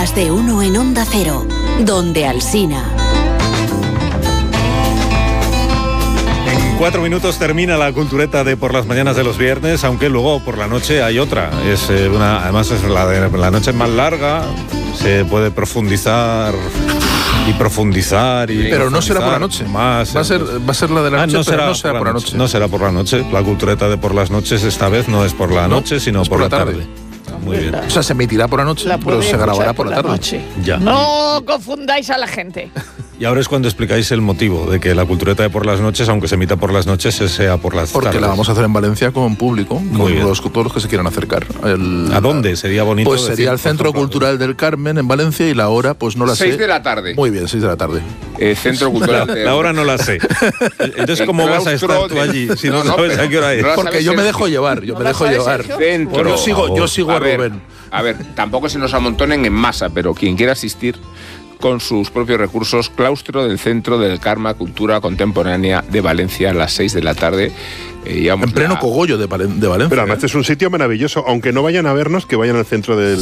Más de uno en Onda Cero, donde Alsina. En 4 minutos termina la cultureta de por las mañanas de los viernes, aunque luego por la noche hay otra. Además es la noche es más larga, se puede profundizar. Pero no será por la noche. Va a ser la de la noche, pero no será por la noche. No será por la noche. La cultureta de por las noches esta vez no es por la noche, sino por la tarde. Muy bien. O sea, se emitirá por la noche, pero se grabará por la tarde. Ya. No confundáis a la gente. Y ahora es cuando explicáis el motivo de que la cultureta de por las noches, aunque se emita por las noches, sea por las tardes. Porque la vamos a hacer en Valencia con público, con todos los que se quieran acercar. ¿A dónde? Sería bonito. Pues sería el Centro Cultural del Carmen en Valencia, y la hora, pues no la sé. 6 de la tarde. Muy bien, 6 de la tarde. Centro Cultural. La hora no la sé. Entonces, ¿cómo vas a estar tú allí si no sabes a qué hora es? Porque yo me dejo llevar, Centro. Yo sigo a Rubén. A ver, tampoco se nos amontonen en masa, pero quien quiera asistir con sus propios recursos, claustro del Centro del Karma Cultura Contemporánea de Valencia a las 6 de la tarde. En pleno cogollo de Valencia. Pero además es un sitio maravilloso, aunque no vayan a vernos, que vayan al centro del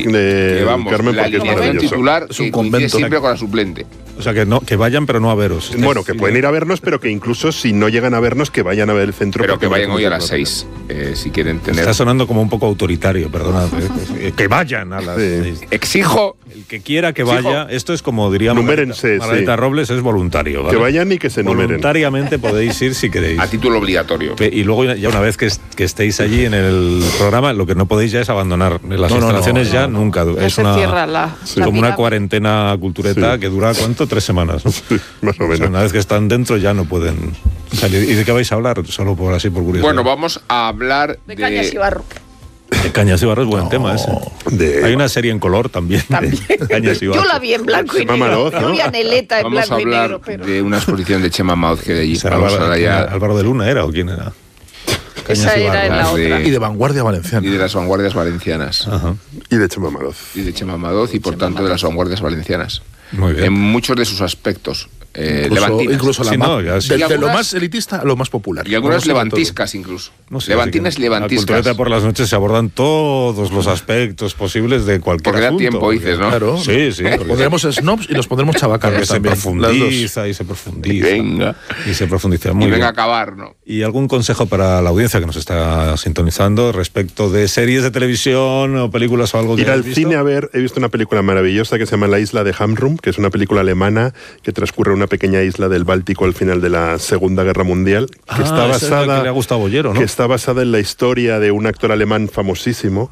Carmen, porque es maravilloso. Titular es un convento. Siempre con la suplente. O sea, que vayan, pero no a veros. Bueno, que pueden ir a vernos, pero que incluso si no llegan a vernos, que vayan a ver el centro. Pero que vayan hoy a las 6, si quieren tener... Está sonando como un poco autoritario, perdona. Que vayan a las 6. Exijo. El que quiera que vaya, esto es como diría Margarita Robles, es voluntario, ¿vale? Que vayan y que se numeren. Voluntariamente podéis ir si queréis. A título obligatorio. Y luego ya una vez que estéis allí en el programa, lo que no podéis ya es abandonar las instalaciones nunca. Es como una cuarentena cultureta que dura, ¿cuánto? 3 semanas, ¿no? Sí, más o menos. O sea, una vez que están dentro ya no pueden salir. ¿Y de qué vais a hablar? Solo por curiosidad. Bueno, vamos a hablar de Cañas y Barro. De Cañas y Barro es buen tema ese. Hay una serie en color también. De Cañas y Barro. Yo la vi en blanco y negro. Yo vi a Neleta en blanco y negro. Vamos a hablar de una exposición de Chema Maoz que de allí. ¿Álvaro de Luna era o quién era? Esa era en la otra. Y de vanguardia valenciana. Y de las vanguardias valencianas. Ajá. Y de Chema Maoz. Y por tanto de las vanguardias valencianas. Muy bien. En muchos de sus aspectos. Levantinas. Incluso de lo más elitista a lo más popular. Y algunas levantiscas incluso. No sé, levantinas y levantiscas. La cultureta por las noches se abordan todos los aspectos posibles de cualquier porque asunto. Da tiempo, dices, ¿no? Claro. Sí. Pondremos snobs y nos pondremos chabacanos también. Se profundiza. Venga. Y se profundiza muy bien. Venga a acabar, ¿no? ¿Y algún consejo para la audiencia que nos está sintonizando respecto de series de televisión o películas o algo que ir al visto? cine a ver, he visto una película maravillosa que se llama La Isla de Hamrum, que es una película alemana que transcurre en una pequeña isla del Báltico al final de la Segunda Guerra Mundial, que está basada, que le ha gustado Bollero, ¿no? Que está basada en la historia de un actor alemán famosísimo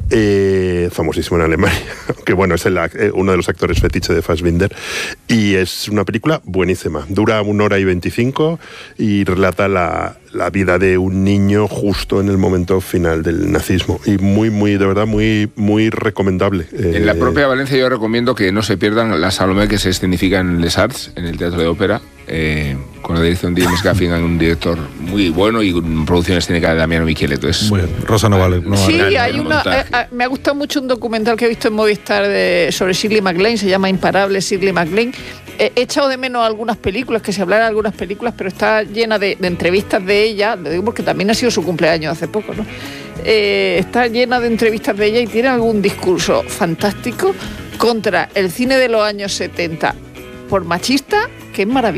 en Alemania, que bueno, es uno de los actores fetiche de Fassbinder, y es una película buenísima, dura 1 hora y 25 y relata la vida de un niño justo en el momento final del nazismo, y de verdad muy muy recomendable. En la propia Valencia yo recomiendo que no se pierdan la Salomé que se escenifica en Les Arts, en el Teatro de Ópera, con la dirección de James Gaffigan, un director muy bueno, y con producción escénica de Damiano Micheletto. Muy bien. Rosa no vale. Sí, hay me ha gustado mucho un documental que he visto en Movistar sobre Shirley MacLaine, se llama Imparable Shirley MacLaine. He echado de menos algunas películas, que se hablaran de algunas películas, pero está llena de entrevistas de ella, lo digo porque también ha sido su cumpleaños hace poco, ¿no? Está llena de entrevistas de ella y tiene algún discurso fantástico contra el cine de los años 70 por machista, que es maravilloso.